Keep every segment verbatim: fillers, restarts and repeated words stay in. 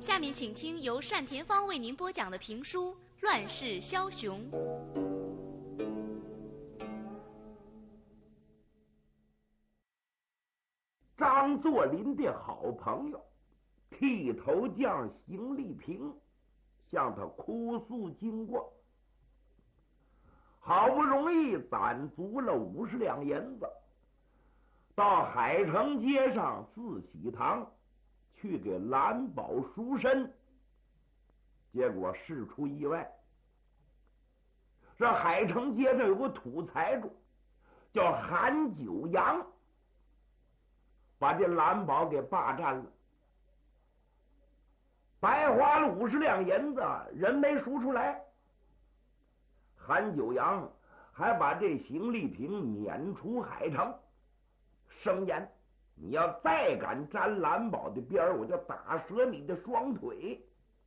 下面请听由单田芳为您播讲的评书《乱世枭雄》。 张作霖的好朋友剃头匠邢立平向他哭诉经过，好不容易攒足了五十两银子，到海城街上四喜堂去给蓝宝赎身，结果事出意外。这海城街上有个土财主叫韩九阳，把这蓝宝给霸占了，白花了五十两银子，人没赎出来。韩九阳还把这邢立平撵出海城，声言你要再敢沾蓝宝的边儿，我就打折你的双腿。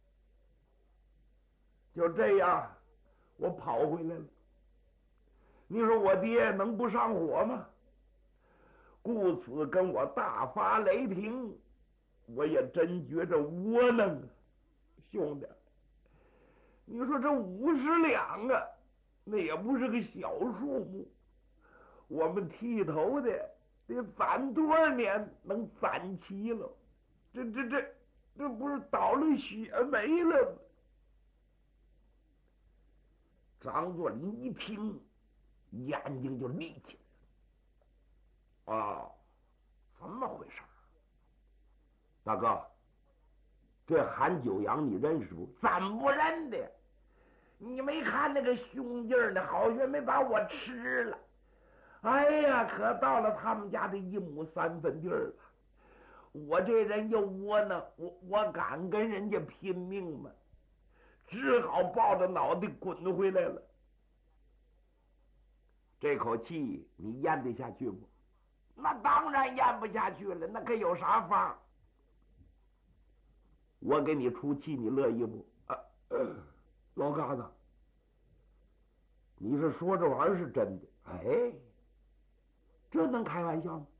就这样，我跑回来了。你说我爹能不上火吗？故此跟我大发雷霆，我也真觉着窝囊啊，兄弟。你说这五十两啊，那也不是个小数目。我们剃头的得攒多少年能攒齐了？这这这这不是倒了血霉了吗？张作霖一听，眼睛就立起来了。哦，怎么回事？大哥，这韩九阳你认识不？怎不认的？你没看那个凶劲儿呢，好像没把我吃了。哎呀，可到了他们家的一亩三分地儿了。我这人又窝囊，我我敢跟人家拼命吗？只好抱着脑袋滚回来了。这口气你咽得下去不？那当然咽不下去了，那可有啥法？我给你出气，你乐意不？啊呃、老嘎子，你是说这玩意儿是真的？哎，这能开玩笑吗？